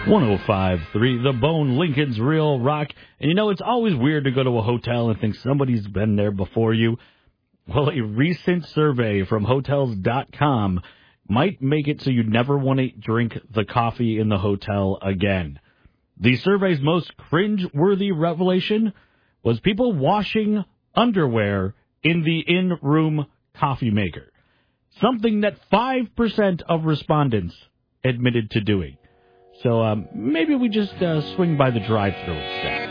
105.3 The Bone, Lincoln's Real Rock. And you know, it's always weird to go to a hotel and think somebody's been there before you. Well, a recent survey from Hotels.com might make it so you never want to drink the coffee in the hotel again. The survey's most cringe-worthy revelation was people washing underwear in the in-room coffee maker, something that 5% of respondents admitted to doing. So maybe we just swing by the drive-thru instead.